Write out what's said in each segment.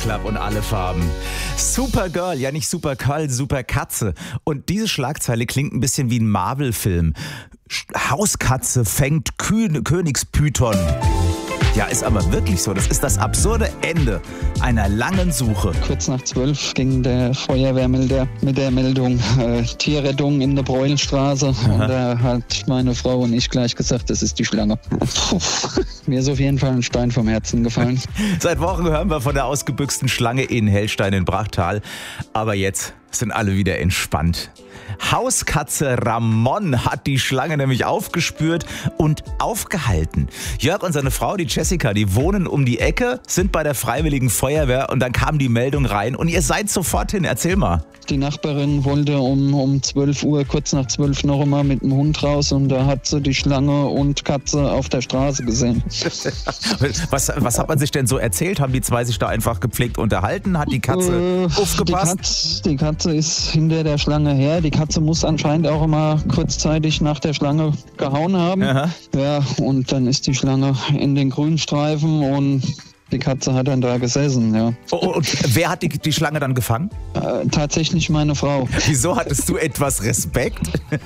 Club und alle Farben. Supergirl, ja nicht Supergirl, Superkatze. Und diese Schlagzeile klingt ein bisschen wie ein Marvel-Film. Hauskatze fängt Königspython. Ja, ist aber wirklich so. Das ist das absurde Ende einer langen Suche. Kurz nach 12 ging der Feuerwehrmelder mit der Meldung Tierrettung in der Breuelstraße. Und da hat meine Frau und ich gleich gesagt, das ist die Schlange. Mir ist auf jeden Fall ein Stein vom Herzen gefallen. Seit Wochen hören wir von der ausgebüxten Schlange in Hellstein in Brachtal. Aber jetzt sind alle wieder entspannt. Hauskatze Ramon hat die Schlange nämlich aufgespürt und aufgehalten. Jörg und seine Frau, die Jessica, die wohnen um die Ecke, sind bei der Freiwilligen Feuerwehr und dann kam die Meldung rein und ihr seid sofort hin. Erzähl mal. Die Nachbarin wollte um 12 Uhr, kurz nach 12 noch einmal mit dem Hund raus und da hat sie die Schlange und Katze auf der Straße gesehen. Was hat man sich denn so erzählt? Haben die zwei sich da einfach gepflegt unterhalten? Hat die Katze aufgepasst? Die Katze ist hinter der Schlange her. Die Katze muss anscheinend auch immer kurzzeitig nach der Schlange gehauen haben. Aha. Ja, und dann ist die Schlange in den Grünstreifen und die Katze hat dann da gesessen, ja. Und wer hat die Schlange dann gefangen? Tatsächlich meine Frau. Wieso, hattest du etwas Respekt?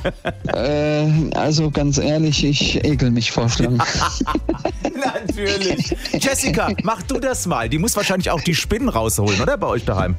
Also ganz ehrlich, ich ekel mich vor Schlangen. Natürlich. Jessica, mach du das mal. Die muss wahrscheinlich auch die Spinnen rausholen, oder? Bei euch daheim.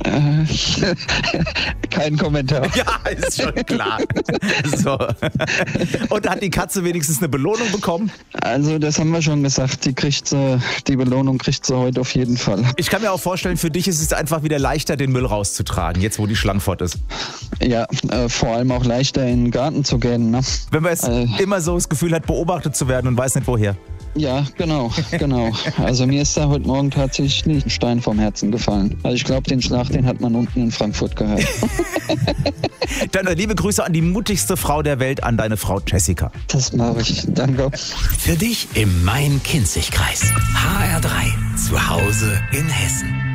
Kein Kommentar. Ja, ist schon klar. So. Und hat die Katze wenigstens eine Belohnung bekommen? Also das haben wir schon gesagt. Die Belohnung kriegt sie heute auf jeden Fall. Ich kann mir auch vorstellen, für dich ist es einfach wieder leichter, den Müll rauszutragen, jetzt wo die Schlange fort ist. Ja, vor allem auch leichter in den Garten zu gehen. Ne? Wenn man jetzt immer so das Gefühl hat, beobachtet zu werden und weiß nicht woher. Ja, genau. Also mir ist da heute Morgen tatsächlich ein Stein vom Herzen gefallen. Also ich glaube, den Schlag, den hat man unten in Frankfurt gehört. Dann liebe Grüße an die mutigste Frau der Welt, an deine Frau Jessica. Das mache ich. Danke. Für dich im Main-Kinzig-Kreis. HR3. Zu Hause in Hessen.